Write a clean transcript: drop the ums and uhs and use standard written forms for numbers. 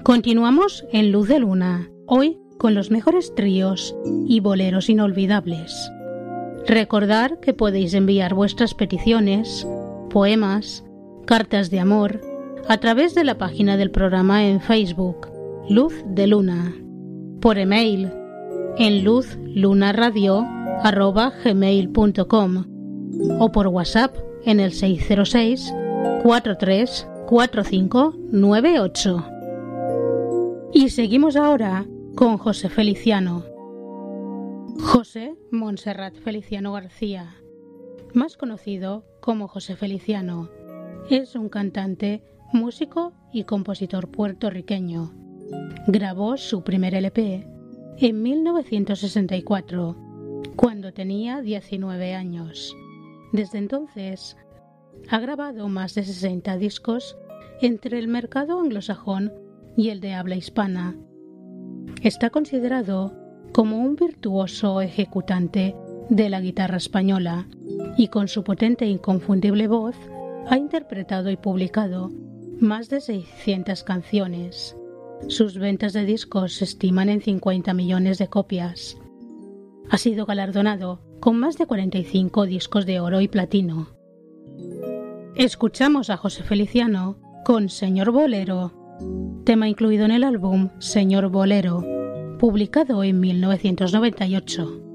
Continuamos en Luz de Luna, hoy con los mejores tríos y boleros inolvidables. Recordad que podéis enviar vuestras peticiones, poemas, cartas de amor a través de la página del programa en Facebook, Luz de Luna, por email en luzlunaradio@gmail.com o por WhatsApp en el 606 43 4598. Y seguimos ahora con José Feliciano. José Montserrat Feliciano García, más conocido como José Feliciano, es un cantante, músico y compositor puertorriqueño. Grabó su primer LP en 1964, cuando tenía 19 años. Desde entonces, ha grabado más de 60 discos entre el mercado anglosajón y el de habla hispana. Está considerado como un virtuoso ejecutante de la guitarra española y con su potente e inconfundible voz ha interpretado y publicado más de 600 canciones. Sus ventas de discos se estiman en 50 millones de copias. Ha sido galardonado con más de 45 discos de oro y platino. Escuchamos a José Feliciano con Señor Bolero, tema incluido en el álbum Señor Bolero, publicado en 1998.